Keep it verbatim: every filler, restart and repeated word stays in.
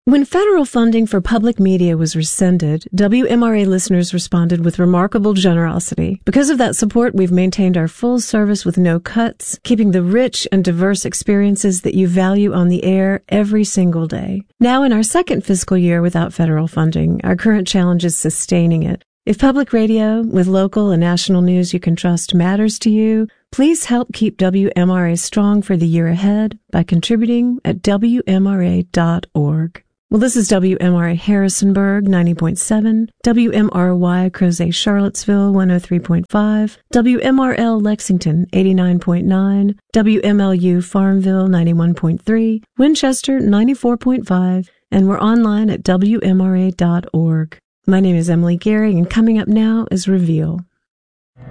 When federal funding for public media was rescinded, W M R A listeners responded with remarkable generosity. Because of that support, we've maintained our full service with no cuts, keeping the rich and diverse experiences that you value on the air every single day. Now in our second fiscal year without federal funding, our current challenge is sustaining it. If public radio, with local and national news you can trust, matters to you, please help keep W M R A strong for the year ahead by contributing at W M R A dot org. Well, this is W M R A Harrisonburg, ninety point seven, W M R Y Crozet Charlottesville, one oh three point five, W M R L Lexington, eighty-nine point nine, W M L U Farmville, ninety-one point three, Winchester, ninety-four point five, and we're online at W M R A dot org. My name is Emily Gary, and coming up now is Reveal.